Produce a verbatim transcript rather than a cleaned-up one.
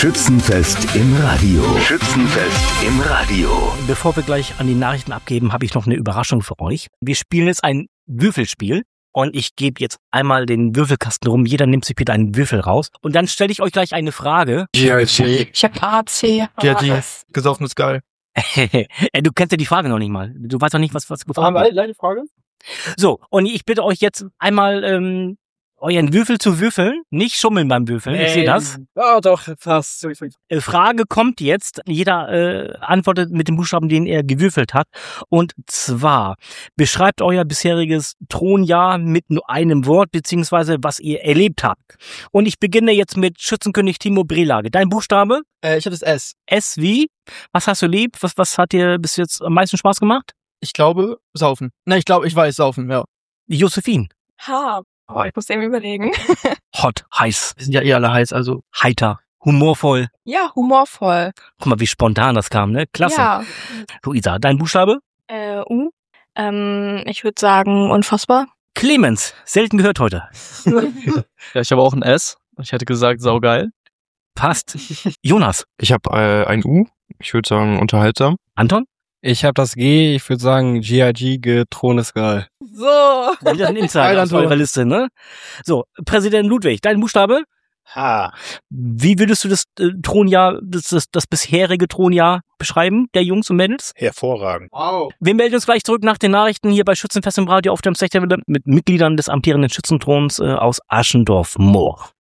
Schützenfest im Radio. Schützenfest im Radio. Bevor wir gleich an die Nachrichten abgeben, habe ich noch eine Überraschung für euch. Wir spielen jetzt ein Würfelspiel und ich gebe jetzt einmal den Würfelkasten rum. Jeder nimmt sich bitte einen Würfel raus und dann stelle ich euch gleich eine Frage. G I C. Ich hab A, C. G I C. Gesoffen ist geil. Du kennst ja die Frage noch nicht mal. Du weißt doch nicht, was was gefragt Haben wir wird. alle eine Frage? So, und ich bitte euch jetzt einmal ähm, euren Würfel zu würfeln. Nicht schummeln beim Würfeln, ich sehe das. Ja, doch, fast. Äh, Frage kommt jetzt. Jeder äh, antwortet mit dem Buchstaben, den er gewürfelt hat. Und zwar, beschreibt euer bisheriges Thronjahr mit nur einem Wort, beziehungsweise was ihr erlebt habt. Und ich beginne jetzt mit Schützenkönig Timo Brelage. Dein Buchstabe? Äh, ich habe das S. S wie? Was hast du erlebt? Was, was hat dir bis jetzt am meisten Spaß gemacht? Ich glaube, saufen. Ne, ich glaube, ich weiß, saufen, ja. Josephine. H. Oh, ich muss eben überlegen. Hot, heiß, Wir sind ja eh alle heiß, also. heiter, humorvoll. Ja, humorvoll. Guck mal, wie spontan das kam, ne? Klasse. Ja. Luisa, dein Buchstabe? Äh, U. Ähm, ich würde sagen, unfassbar. Clemens, selten gehört heute. Ja, ich habe auch ein S. Ich hätte gesagt, saugeil. Passt. Jonas. Ich habe äh, ein U. Ich würde sagen, unterhaltsam. Anton? Ich habe das G. Ich würde sagen, G I G, Thron ist geil. So. Wieder ein Insider Geil, aus Anton. eurer Liste, ne? So, Präsident Ludwig, dein Buchstabe? H. Wie würdest du das äh, Thronjahr, das, das, das bisherige Thronjahr beschreiben, der Jungs und Mädels? Hervorragend. Wow. Wir melden uns gleich zurück nach den Nachrichten hier bei Schützenfest im Radio auf dem Sechterwelle mit Mitgliedern des amtierenden Schützenthrons äh, aus Aschendorf-Moor.